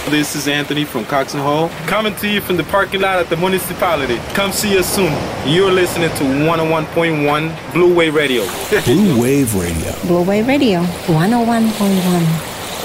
This is Anthony from Cox and Hall, coming to you from the parking lot at the municipality. Come see us soon. You're listening to 101.1 Blue Wave Radio. Blue Wave Radio. Blue Wave Radio, 101.1.